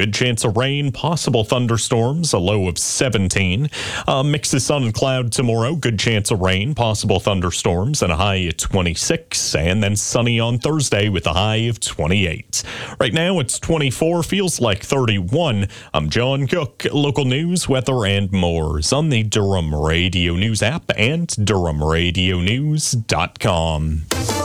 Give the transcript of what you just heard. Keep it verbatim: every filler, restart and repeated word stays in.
Good chance of rain, possible thunderstorms, a low of seventeen. A mix of sun and cloud tomorrow. Good chance of rain, possible thunderstorms, and a high at twenty-six. And then sunny on Thursday with a high of twenty-eight. Right now it's twenty-four, feels like thirty-one. I'm John Cook. Local news, weather, and more is on the Durham Radio News app and durham radio news dot com.